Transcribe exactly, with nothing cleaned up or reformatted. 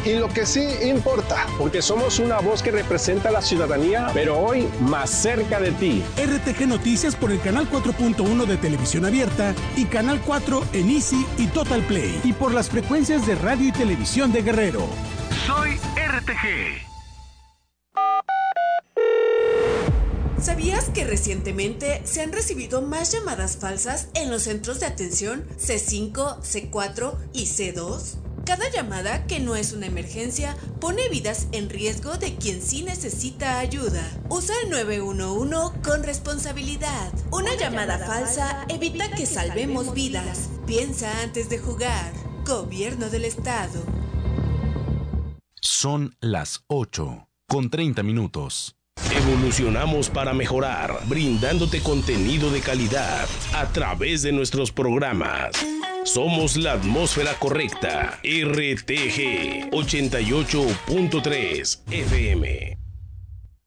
y lo que sí importa. Porque somos una voz que representa a la ciudadanía, pero hoy más cerca de ti. R T G Noticias por el canal cuatro punto uno de televisión abierta y canal cuatro en Easy y Total Play. Y por las frecuencias de radio y televisión de Guerrero. Soy R T G. ¿Sabías que recientemente se han recibido más llamadas falsas en los centros de atención C cinco, C cuatro y C dos? Cada llamada que no es una emergencia pone vidas en riesgo de quien sí necesita ayuda. Usa el nueve uno uno con responsabilidad. Una, una llamada, llamada falsa, falsa evita que, que salvemos vidas. vidas. Piensa antes de jugar. Gobierno del Estado. Son las ocho con treinta minutos. Evolucionamos para mejorar, brindándote contenido de calidad a través de nuestros programas. Somos la atmósfera correcta. R T G ochenta y ocho punto tres F M.